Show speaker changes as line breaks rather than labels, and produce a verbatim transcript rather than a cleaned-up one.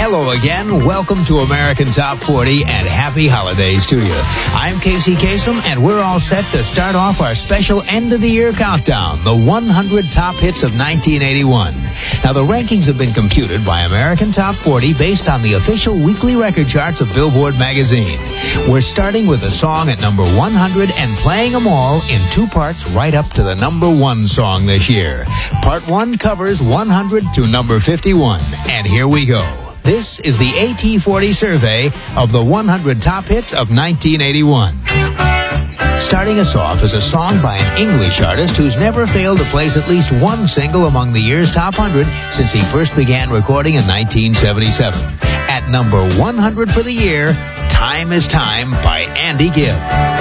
Hello again. Welcome to American Top forty and happy holidays to you. I'm Casey Kasem, and we're all set to start off our special end-of-the-year countdown, the one hundred top hits of nineteen eighty-one. Now, the rankings have been computed by American Top forty based on the official weekly record charts of Billboard magazine. We're starting with a song at number one hundred and playing them all in two parts right up to the number one song this year. Part one covers one hundred to number fifty-one. And here we go. This is the A T forty survey of the one hundred top hits of nineteen eighty-one. Starting us off is a song by an English artist who's never failed to place at least one single among the year's top one hundred since he first began recording in nineteen seventy-seven. At number one hundred for the year, Time is Time by Andy Gibb.